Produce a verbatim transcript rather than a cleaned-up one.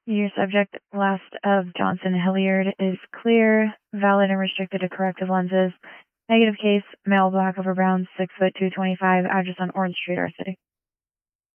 Your subject last of Johnson Hilliard is clear, valid and restricted to corrective lenses. Negative case, male, black over brown, six foot two twenty-five, address on Orange Street, our city.